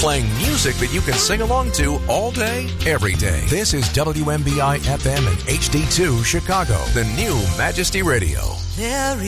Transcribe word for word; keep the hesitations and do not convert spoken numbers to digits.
playing music that you can sing along to all day, every day. This is W M B I F M and H D two Chicago, the new Majesty Radio. There